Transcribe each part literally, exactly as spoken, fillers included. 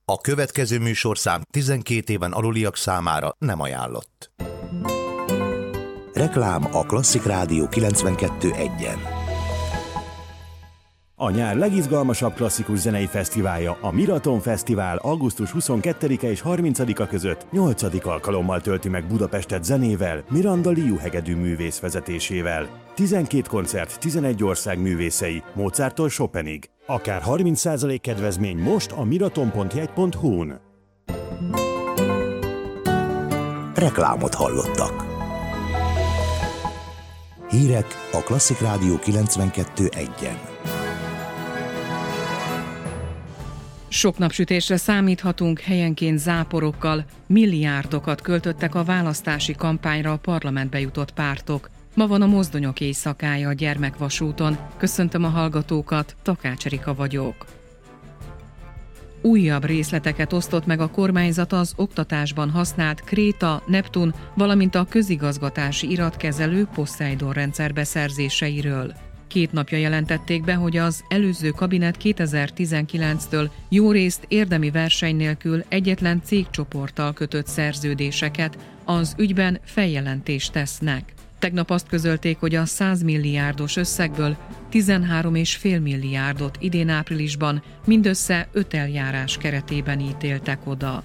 A következő műsorszám tizenkét éven aluliak számára nem ajánlott. Reklám a Klasszik Rádió kilencvenkettő egyen. A nyár legizgalmasabb klasszikus zenei fesztiválja, a Miraton Fesztivál augusztus huszonkettedike és harmincadika között nyolcadik alkalommal tölti meg Budapestet zenével, Miranda Liu-hegedű művész vezetésével. tizenkét koncert, tizenegy ország művészei, Mozarttól Chopinig. Akár harminc százalék kedvezmény most a miraton pont jegy pont hu-n. Reklámot hallottak. Hírek a Klasszik Rádió kilencvenkettő egyen. Sok napsütésre számíthatunk, helyenként záporokkal. Milliárdokat költöttek a választási kampányra a parlamentbe jutott pártok. Ma van a mozdonyok éjszakája a Gyermekvasúton. Köszöntöm a hallgatókat, Takács Erika vagyok. Újabb részleteket osztott meg a kormányzat az oktatásban használt Kréta, Neptun, valamint a közigazgatási iratkezelő Poseidon rendszer beszerzéseiről. Két napja jelentették be, hogy az előző kabinet kétezer-tizenkilenctől jórészt érdemi verseny nélkül egyetlen cégcsoporttal kötött szerződéseket, az ügyben feljelentést tesznek. Tegnap azt közölték, hogy a száz milliárdos összegből tizenhárom egész öt milliárdot idén áprilisban mindössze öt eljárás keretében ítéltek oda.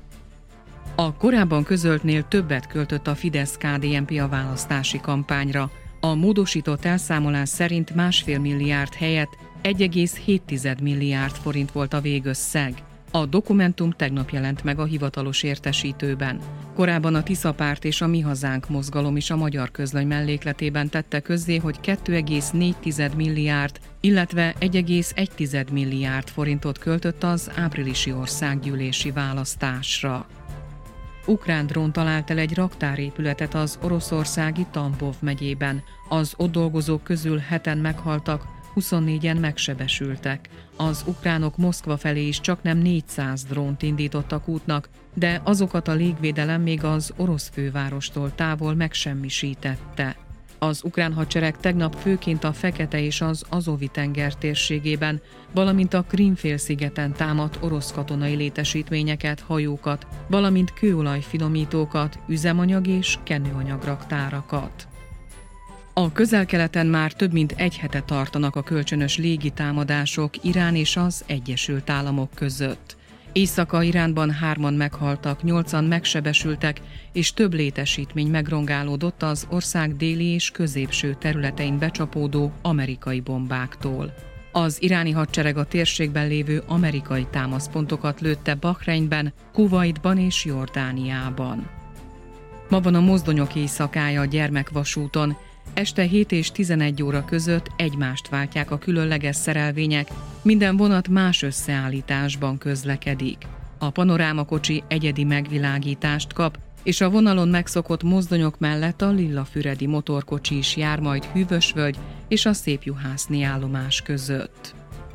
A korábban közöltnél többet költött a Fidesz-ká dé en pé a választási kampányra. A módosított elszámolás szerint másfél milliárd helyett egy egész hét milliárd forint volt a végösszeg. A dokumentum tegnap jelent meg a hivatalos értesítőben. Korábban a Tisza Párt és a Mi Hazánk mozgalom is a Magyar Közlöny mellékletében tette közzé, hogy két egész négy milliárd, illetve egy egész egy milliárd forintot költött az áprilisi országgyűlési választásra. Ukrán drón talált el egy raktárépületet az oroszországi Tambov megyében. Az ott dolgozók közül heten meghaltak, huszonnégyen megsebesültek. Az ukránok Moszkva felé is csaknem négyszáz drónt indítottak útnak, de azokat a légvédelem még az orosz fővárostól távol megsemmisítette. Az ukrán hadsereg tegnap főként a Fekete és az Azovi-tenger térségében, valamint a Krím-félszigeten támadt orosz katonai létesítményeket, hajókat, valamint kőolajfinomítókat, üzemanyag és kenőanyagraktárakat. A Közel-Keleten már több mint egy hete tartanak a kölcsönös légitámadások Irán és az Egyesült Államok között. Észak-Iránban hárman meghaltak, nyolcan megsebesültek, és több létesítmény megrongálódott az ország déli és középső területein becsapódó amerikai bombáktól. Az iráni hadsereg a térségben lévő amerikai támaszpontokat lőtte Bahreinben, Kuwaitban és Jordániában. Ma van a mozdonyok éjszakája a Gyermekvasúton. Este hét és tizenegy óra között egymást váltják a különleges szerelvények, minden vonat más összeállításban közlekedik. A panorámakocsi egyedi megvilágítást kap, és a vonalon megszokott mozdonyok mellett a Lillafüredi motorkocsi is jár majd Hűvösvölgy és a Szépjuhászni állomás között.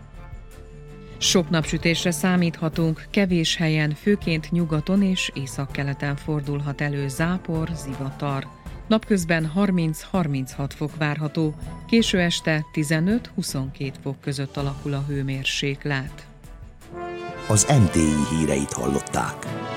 Sok napsütésre számíthatunk, kevés helyen, főként nyugaton és északkeleten fordulhat elő zápor, zivatar. Napközben harminc-harminchat fok várható, késő este tizenöt-huszonkét fok között alakul a hőmérséklet. Az em té i híreit hallották.